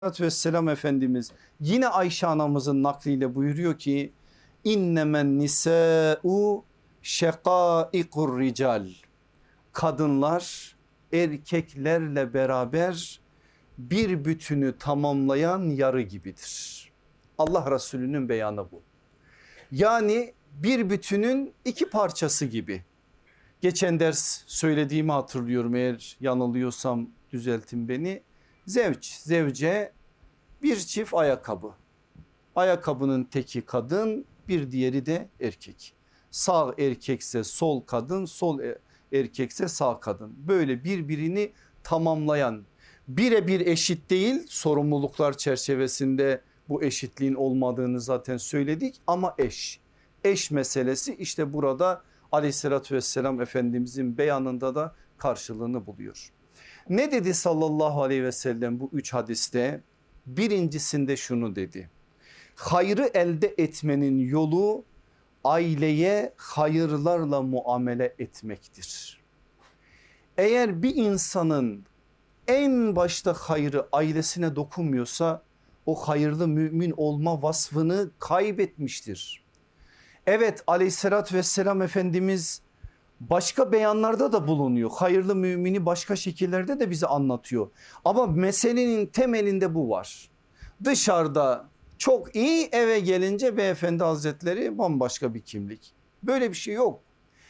Vesselam Efendimiz yine Ayşe anamızın nakliyle buyuruyor ki innemen nisa'u şekaikur rical, kadınlar erkeklerle beraber bir bütünü tamamlayan yarı gibidir. Allah Resulü'nün beyanı bu. Yani bir bütünün iki parçası gibi. Geçen ders söylediğimi hatırlıyorum, eğer yanılıyorsam düzeltin beni. Zevce bir çift ayakkabı. Ayakkabının teki kadın, bir diğeri de erkek. Sağ erkekse sol kadın, sol erkekse sağ kadın. Böyle birbirini tamamlayan, birebir eşit değil, sorumluluklar çerçevesinde bu eşitliğin olmadığını zaten söyledik, ama eş. Eş meselesi işte burada aleyhissalatü vesselam Efendimizin beyanında da karşılığını buluyor. Ne dedi sallallahu aleyhi ve sellem bu üç hadiste? Birincisinde şunu dedi: hayrı elde etmenin yolu aileye hayırlarla muamele etmektir. Eğer bir insanın en başta hayrı ailesine dokunmuyorsa o hayırlı mümin olma vasfını kaybetmiştir. Evet, aleyhissalatü vesselam Efendimiz başka beyanlarda da bulunuyor. Hayırlı mümini başka şekillerde de bize anlatıyor. Ama meselenin temelinde bu var. Dışarıda çok iyi, eve gelince beyefendi hazretleri bambaşka bir kimlik. Böyle bir şey yok.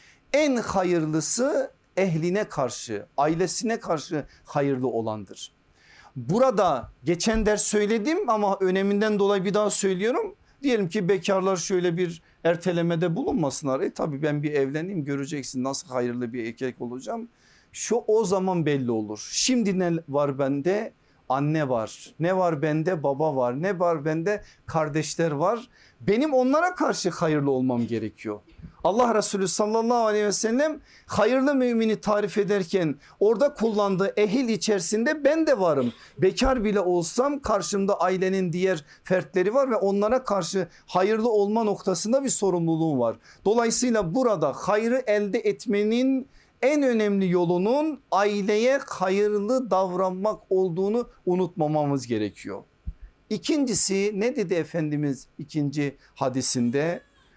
En hayırlısı ehline karşı, ailesine karşı hayırlı olandır. Burada geçen ders söyledim ama öneminden dolayı bir daha söylüyorum. Diyelim ki bekarlar şöyle bir ertelemede bulunmasınlar. Tabii ben bir evleneyim, göreceksin nasıl hayırlı bir erkek olacağım. O zaman belli olur. Şimdi ne var bende? Anne var. Ne var bende? Baba var. Ne var bende? Kardeşler var. Benim onlara karşı hayırlı olmam gerekiyor. Allah Resulü sallallahu aleyhi ve sellem hayırlı mümini tarif ederken orada kullandığı ehil içerisinde ben de varım. Bekar bile olsam karşımda ailenin diğer fertleri var ve onlara karşı hayırlı olma noktasında bir sorumluluğum var. Dolayısıyla burada hayrı elde etmenin en önemli yolunun aileye hayırlı davranmak olduğunu unutmamamız gerekiyor. İkincisi ne dedi Efendimiz ikinci hadisinde?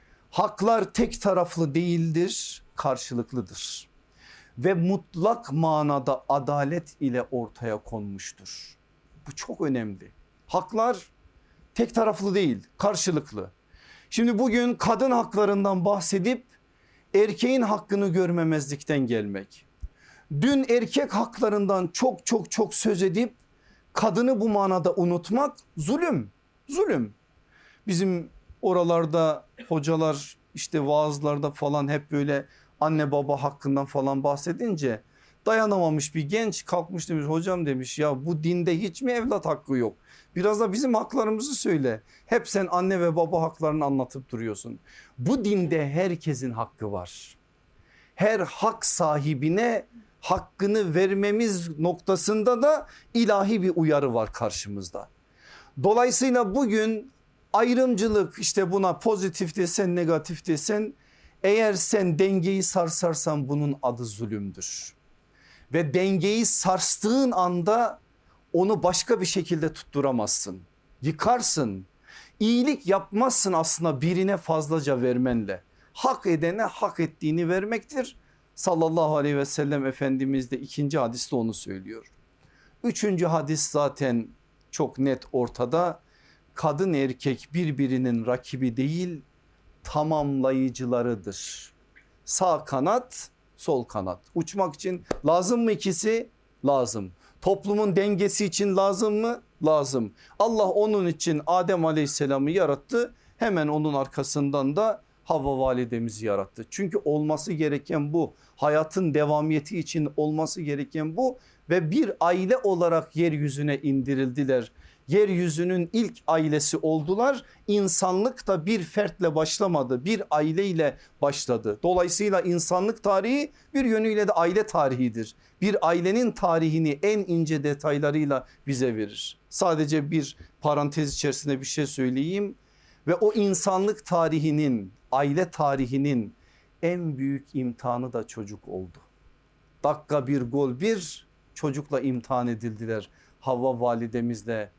Haklar tek taraflı değildir, karşılıklıdır ve mutlak manada adalet ile ortaya konmuştur. Bu çok önemli. Haklar tek taraflı değil, karşılıklı. Şimdi bugün kadın haklarından bahsedip erkeğin hakkını görmemezlikten gelmek. Dün erkek haklarından çok söz edip kadını bu manada unutmak zulüm. Zulüm. Bizim oralarda hocalar işte vaazlarda falan hep böyle anne baba hakkından falan bahsedince dayanamamış bir genç kalkmış demiş, hocam demiş, ya bu dinde hiç mi evlat hakkı yok? Biraz da bizim haklarımızı söyle. Hep sen anne ve baba haklarını anlatıp duruyorsun. Bu dinde herkesin hakkı var. Her hak sahibine hakkını vermemiz noktasında da ilahi bir uyarı var karşımızda. Dolayısıyla bugün ayrımcılık, işte buna pozitif desen negatif desen, eğer sen dengeyi sarsarsan bunun adı zulümdür. Ve dengeyi sarstığın anda onu başka bir şekilde tutturamazsın. Yıkarsın. İyilik yapmazsın aslında birine fazlaca vermenle. Hak edene hak ettiğini vermektir. Sallallahu aleyhi ve sellem Efendimiz de ikinci hadiste onu söylüyor. Üçüncü hadis zaten çok net ortada. Kadın erkek birbirinin rakibi değil, tamamlayıcılarıdır. Sağ kanat, sol kanat. Uçmak için lazım mı ikisi? Lazım. Toplumun dengesi için lazım mı? Lazım. Allah onun için Adem Aleyhisselam'ı yarattı. Hemen onun arkasından da Havva validemizi yarattı. Çünkü olması gereken bu. Hayatın devamiyeti için olması gereken bu ve bir aile olarak yeryüzüne indirildiler. Yeryüzünün ilk ailesi oldular. İnsanlık da bir fertle başlamadı, bir aileyle başladı. Dolayısıyla insanlık tarihi bir yönüyle de aile tarihidir. Bir ailenin tarihini en ince detaylarıyla bize verir. Sadece bir parantez içerisinde bir şey söyleyeyim ve o insanlık tarihinin, aile tarihinin en büyük imtihanı da çocuk oldu. Dakika bir gol bir, çocukla imtihan edildiler. Havva validemizle